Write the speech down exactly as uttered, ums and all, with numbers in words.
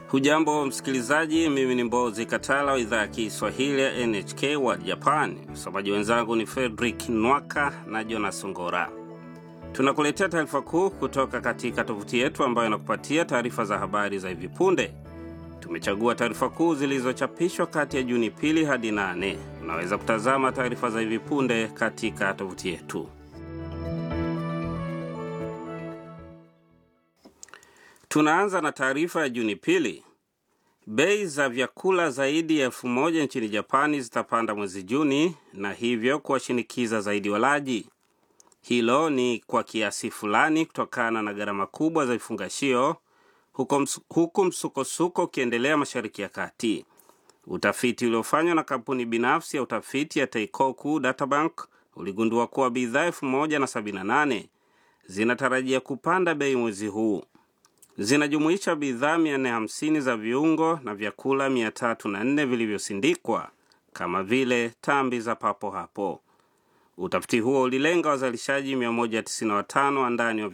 Hujambo msikilizaji, mimi ni Mbozi Katala wa idhaa ya Kiswahili ya N H K World Japan. Msomaji wenzangu ni Frederick Nwaka na Jonas Ngora. Tunakuletea taarifa kuu kutoka katika tovuti yetu ambayo inakupatia taarifa za habari za hivi punde. Tumechagua taarifa kuu zilizochapishwa kati ya Juni pili hadi nane. Unaweza kutazama taarifa za hivi punde katika tovuti yetu. Tunaanza na taarifa ya Juni pili. Bei za vyakula zaidi ya elfu moja nchini Japani zitapanda mwezi Juni na hivyo kuwashinikiza zaidi walaji. Hilo ni kwa kiasi fulani kutokana na gharama kubwa za vifungashio huku msukosuko ukiendelea Mashariki ya Kati. Utafiti uliofanywa na kampuni binafsi ya utafiti ya Teikoku Databank uligundua kuwa bidhaa elfu moja na sabini na nane zinatarajia kupanda bei mwezi huu. Zinajumuisha bidhaa mia nne hamsini za viungo na vyakula mia tatu na nne vilivyosindikwa kama vile tambi za papo hapo. Utafiti huo ulilenga wazalishaji mia moja tisini na watano wa ndani wa